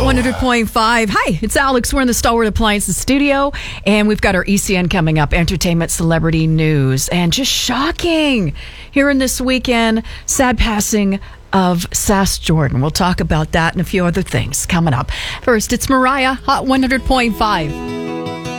100.5. Hi, it's Alex. We're in the Stalwart Appliances studio, and we've got our ECN coming up, Entertainment Celebrity News. And just shocking here in this weekend, sad passing of Sass Jordan. We'll talk about that and a few other things coming up. First, it's Mariah, Hot 100.5.